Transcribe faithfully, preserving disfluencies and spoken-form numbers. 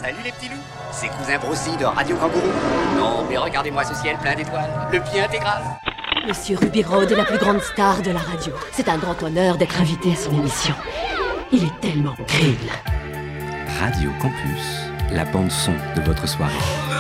Salut les petits loups, c'est Cousin Brossy de Radio Kangourou. Non, mais regardez-moi ce ciel plein d'étoiles, le pied intégral. Monsieur Ruby Road est la plus grande star de la radio. C'est un grand honneur d'être invité à son émission. Il est tellement green. Radio Campus, la bande son de votre soirée.